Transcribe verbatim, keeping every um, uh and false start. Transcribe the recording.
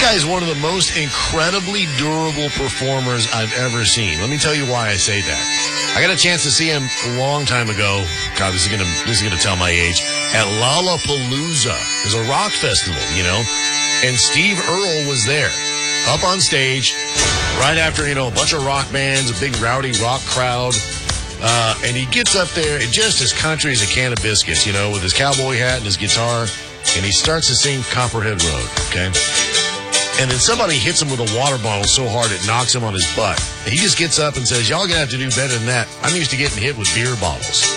guy is one of the most incredibly durable performers I've ever seen. Let me tell you why I say that. I got a chance to see him a long time ago. God, this is gonna this is gonna tell my age. At Lollapalooza, is a rock festival, you know, and Steve Earle was there, up on stage, right after you know a bunch of rock bands, a big rowdy rock crowd, uh, and he gets up there and just as country as a can of biscuits, you know, with his cowboy hat and his guitar, and he starts to sing Copperhead Road, okay. And then somebody hits him with a water bottle so hard it knocks him on his butt. And he just gets up and says, y'all gonna have to do better than that. I'm used to getting hit with beer bottles.